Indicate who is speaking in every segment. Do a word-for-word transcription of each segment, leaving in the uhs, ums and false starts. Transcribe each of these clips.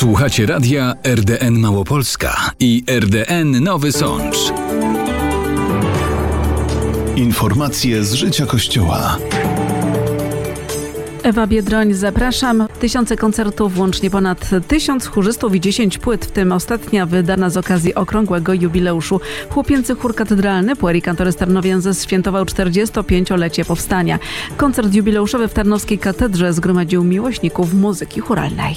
Speaker 1: Słuchacie radia R D N Małopolska i R D N Nowy Sącz. Informacje z życia Kościoła.
Speaker 2: Ewa Biedroń, zapraszam. Tysiące koncertów, łącznie ponad tysiąc chórzystów i dziesięć płyt, w tym ostatnia wydana z okazji okrągłego jubileuszu. Chłopięcy chór katedralny Pueri Cantores Tarnovienses świętował czterdziestopięciolecie powstania. Koncert jubileuszowy w Tarnowskiej Katedrze zgromadził miłośników muzyki chóralnej.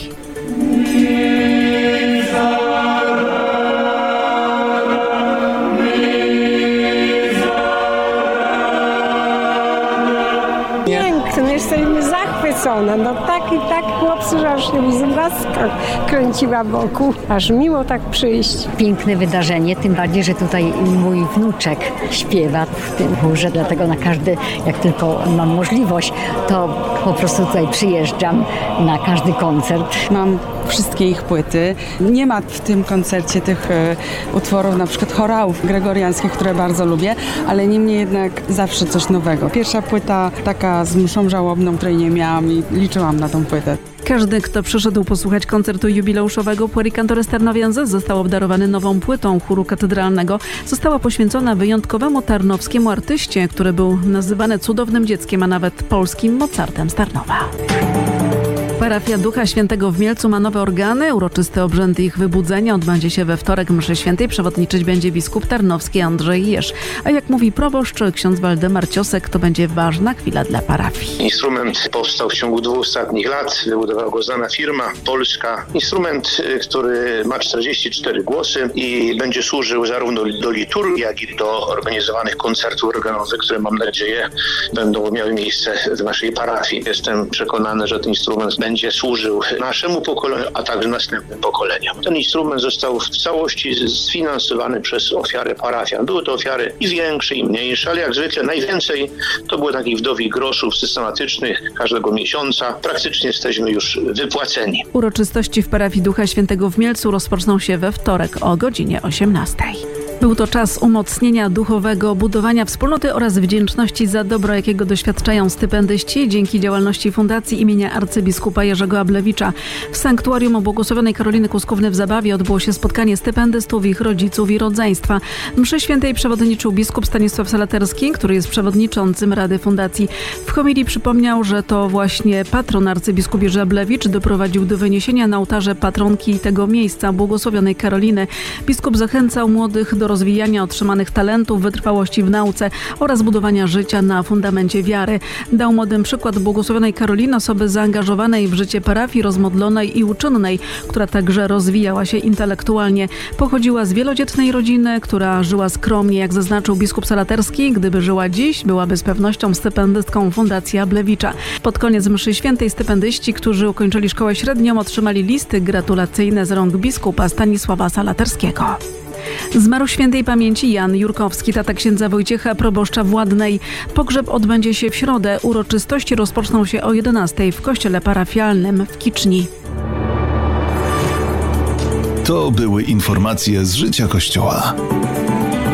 Speaker 3: Piękny, jesteśmy zachwycone. No tak i tak chłopcy, że aż się łzaska kręciła wokół. Aż miło tak przyjść.
Speaker 4: Piękne wydarzenie, tym bardziej, że tutaj mój wnuczek śpiewa w tym chórze, dlatego na każdy, jak tylko mam możliwość, to po prostu tutaj przyjeżdżam na każdy koncert.
Speaker 5: Mam wszystkie ich płyty. Nie ma w tym koncercie tych e, utworów, na przykład chorałów gregoriańskich, które bardzo lubię, ale niemniej jednak zawsze coś nowego. Pierwsza płyta taka z mszą żałobną, której nie miałam i liczyłam na tą płytę.
Speaker 2: Każdy, kto przyszedł posłuchać koncertu jubileuszowego Pueri Cantores Tarnovienses, został obdarowany nową płytą chóru katedralnego. Została poświęcona wyjątkowemu tarnowskiemu artyście, który był nazywany cudownym dzieckiem, a nawet polskim Mozartem z Tarnowa. Parafia Ducha Świętego w Mielcu ma nowe organy. Uroczysty obrzęd ich wybudzenia odbędzie się we wtorek. Mszy świętej przewodniczyć będzie biskup tarnowski Andrzej Jerz. A jak mówi proboszcz ksiądz Waldemar Ciosek, to będzie ważna chwila dla parafii.
Speaker 6: Instrument powstał w ciągu dwóch ostatnich lat. Wybudowała go znana firma polska. Instrument, który ma czterdzieści cztery głosy i będzie służył zarówno do liturgii, jak i do organizowanych koncertów organowych, które mam nadzieję będą miały miejsce w naszej parafii. Jestem przekonany, że ten instrument będzie będzie służył naszemu pokoleniu, a także następnym pokoleniom. Ten instrument został w całości sfinansowany przez ofiary parafian. Były to ofiary i większe, i mniejsze, ale jak zwykle najwięcej to było takich wdowich groszów systematycznych każdego miesiąca. Praktycznie jesteśmy już wypłaceni.
Speaker 2: Uroczystości w parafii Ducha Świętego w Mielcu rozpoczną się we wtorek o godzinie osiemnastej. Był to czas umocnienia duchowego, budowania wspólnoty oraz wdzięczności za dobro, jakiego doświadczają stypendyści dzięki działalności Fundacji imienia arcybiskupa Jerzego Ablewicza. W sanktuarium Błogosławionej Karoliny Kuskówny w Zabawie odbyło się spotkanie stypendystów, ich rodziców i rodzeństwa. Mszy świętej przewodniczył biskup Stanisław Salaterski, który jest przewodniczącym Rady Fundacji. W homilii przypomniał, że to właśnie patron arcybiskup Jerzy Ablewicz doprowadził do wyniesienia na ołtarze patronki tego miejsca, Błogosławionej Karoliny. Biskup zachęcał młodych do rozwijania otrzymanych talentów, wytrwałości w nauce oraz budowania życia na fundamencie wiary. Dał młodym przykład błogosławionej Karoliny, osoby zaangażowanej w życie parafii, rozmodlonej i uczynnej, która także rozwijała się intelektualnie. Pochodziła z wielodzietnej rodziny, która żyła skromnie, jak zaznaczył biskup Salaterski. Gdyby żyła dziś, byłaby z pewnością stypendystką Fundacji Ablewicza. Pod koniec mszy świętej stypendyści, którzy ukończyli szkołę średnią, otrzymali listy gratulacyjne z rąk biskupa Stanisława Salaterskiego. Zmarł świętej pamięci Jan Jurkowski, tata księdza Wojciecha, proboszcza Władnej. Pogrzeb odbędzie się w środę. Uroczystości rozpoczną się o jedenastej w kościele parafialnym w Kiczni.
Speaker 1: To były informacje z życia Kościoła.